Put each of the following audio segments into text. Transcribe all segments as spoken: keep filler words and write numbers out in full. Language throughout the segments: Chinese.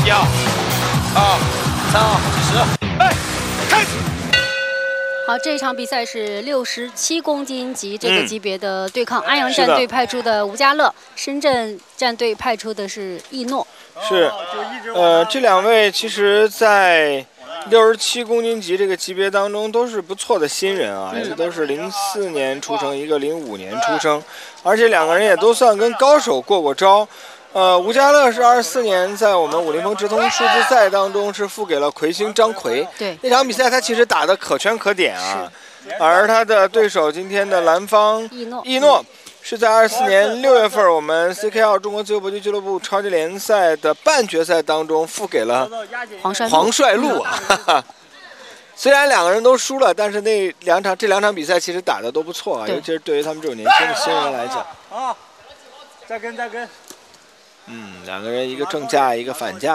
一号、二号、三号计时，哎，开始。 好，这场比赛是六十七公斤级这个级别的对抗， 嗯、 安阳战队派出的吴家乐，深圳战队派出的是易诺。 是，呃，这两位其实，在六十七公斤级这个级别当中都是不错的新人啊，一个都是零四年出生，一个零五年出生，而且两个人也都算跟高手过过招。呃，吴家乐是二十四年在我们武林风直通数字赛当中是负给了魁星张奎， 对那场比赛他其实打得可圈可点啊，而他的对手今天的蓝方易诺易诺是在二十四年六月份我们 C K L 中国自由搏击俱乐部超级联赛的半决赛当中负给了黄帅黄帅路啊。哈哈虽然两个人都输了，但是那两场这两场比赛其实打得都不错啊，尤其是对于他们这种年轻的新人来讲。 啊，再跟再跟。 嗯，两个人一个正架，一个反架，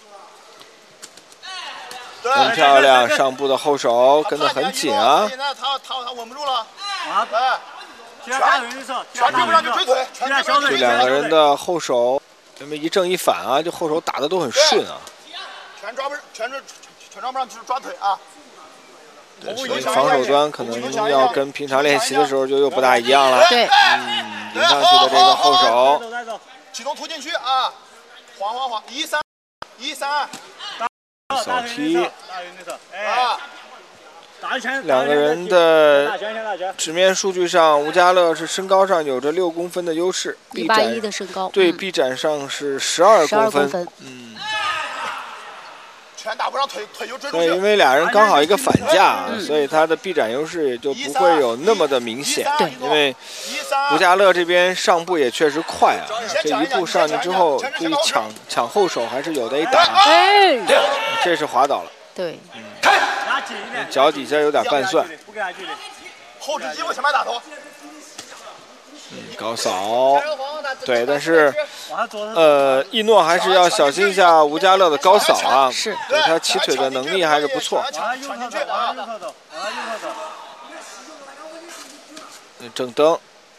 很漂亮。上步的后手跟得很紧啊。 他他他稳不住了。 啊，对。 全追不上就追腿。 这两个人的后手，那么一正一反啊，这后手打得都很顺啊。 全抓不全全全抓不上就是抓腿啊。 对，所以防守端可能要跟平常练习的时候就又不大一样了。 对， 嗯，迎上去的这个后手。 启动突进区啊，缓缓缓，一三一三二， 扫踢啊， 两个人的纸面数据上，吴家乐是身高上有着六公分的优势， 一八一的身高， 对，臂展上是十二公分， 分嗯， 全打不上腿，腿就追出对， 去。 因为俩人刚好一个反架，嗯、所以他的臂展优势也就不会有那么的明显。 对， 因为吴家乐这边上步也确实快啊，这一步上去之后，对于抢抢后手还是有的一打。 哎， 这是滑倒了。 对， 嗯，脚底下有点半算。 后置机会前面打头。 嗯，高扫，对，但是，呃，易诺还是要小心一下吴家乐的高扫啊， 是， 对他起腿的能力还是不错。正蹬，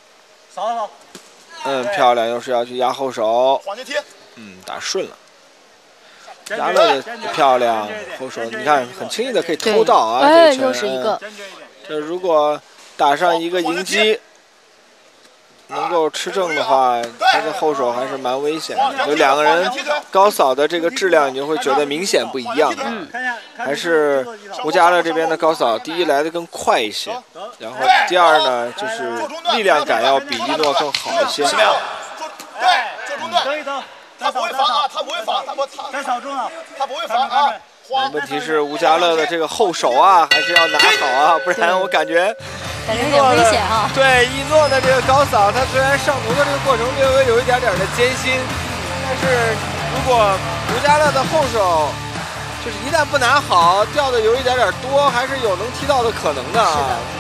嗯，漂亮，又是要去压后手，嗯，打顺了。家乐的漂亮，后手你看很轻易的可以偷到啊， 哎，又是一个。 这如果打上一个迎击。能够吃正的话，他的后手还是蛮危险的。有两个人高扫的这个质量，你就会觉得明显不一样的。 嗯、 还是吴家乐这边的高扫，第一来的更快一些，然后第二呢，就是力量感要比一诺更好一些。 对，做中段，他不会防啊，他不会防，他不他他少中了，他不会防啊。 问题是吴家乐的这个后手啊，还是要拿好啊，不然我感觉。 感觉有点危险啊！ 对，易诺的这个高扫，他虽然上图的这个过程略微有一点点的艰辛，但是如果吴家乐的后手就是一旦不拿好，掉的有一点点多，还是有能踢到的可能的啊。